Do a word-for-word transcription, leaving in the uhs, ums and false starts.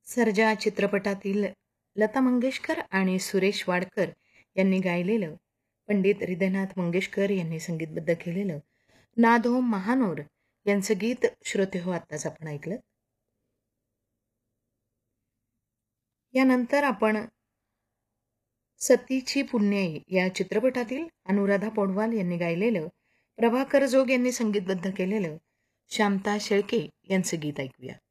सर्जा चित्रपटातील लता मंगेशकर आणि सुरेश वाडकर यांनी गायलेलं, पंडित हृदयनाथ मंगेशकर यांनी संगीतबद्ध केलेलं नादो महानोर यांचं गीत श्रोते हो आत्ताच आपण ऐकलं. यानंतर आपण सतीची पुण्याई या चित्रपटातील अनुराधा पौडवाल यांनी गायलेलं, प्रभाकर जोग यांनी संगीतबद्ध केलेलं शांता शेळके यांचं गीत ऐकूया.